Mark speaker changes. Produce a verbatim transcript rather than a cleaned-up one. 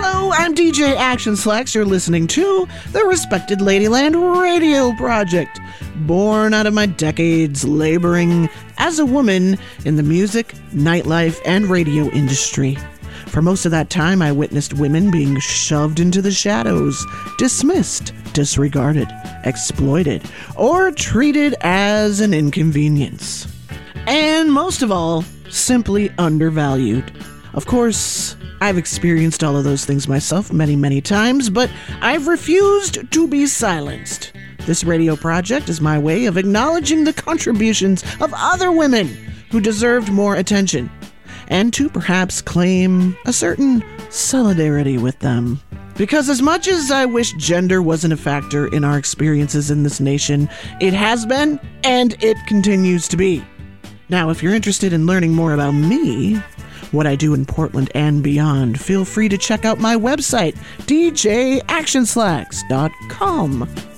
Speaker 1: Hello, I'm D J Action Slacks. You're listening to the Respected Ladyland Radio Project, born out of my decades laboring as a woman in the music, nightlife, and radio industry. For most of that time, I witnessed women being shoved into the shadows, dismissed, disregarded, exploited, or treated as an inconvenience. And most of all, simply undervalued. Of course, I've experienced all of those things myself many, many times, but I've refused to be silenced. This radio project is my way of acknowledging the contributions of other women who deserved more attention, and to perhaps claim a certain solidarity with them. Because as much as I wish gender wasn't a factor in our experiences in this nation, it has been, and it continues to be. Now, if you're interested in learning more about me, what I do in Portland and beyond, feel free to check out my website, d j action slacks dot com.